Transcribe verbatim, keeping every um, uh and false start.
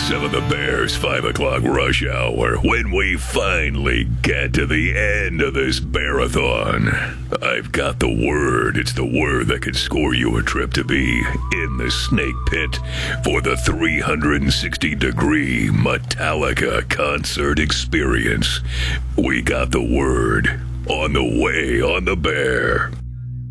Some of the Bears five o'clock rush hour when we finally get to the end of this bearathon. I've got the word. It's the word that could score you a trip to be in the snake pit for the three hundred sixty degree Metallica concert experience. We got the word on the way on the Bear.